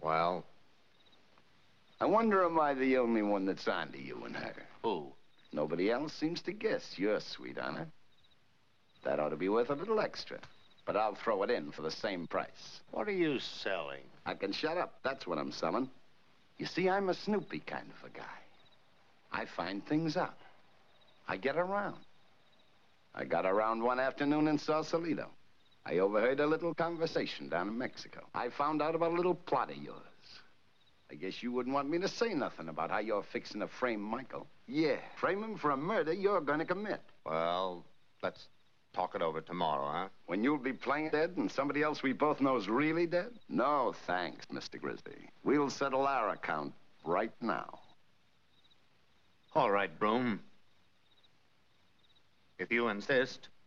Well? I wonder am I the only one that's onto you and her? Who? Nobody else seems to guess you're sweet on her. That ought to be worth a little extra. But I'll throw it in for the same price. What are you selling? I can shut up. That's what I'm selling. You see, I'm a snoopy kind of a guy. I find things out. I get around. I got around one afternoon in Sausalito. I overheard a little conversation down in Mexico. I found out about a little plot of yours. I guess you wouldn't want me to say nothing about how you're fixing to frame Michael. Yeah, frame him for a murder you're gonna commit. Well, let's talk it over tomorrow, huh? When you'll be playing dead and somebody else we both know is really dead? No, thanks, Mr. Grisby. We'll settle our account right now. All right, Broom. If you insist.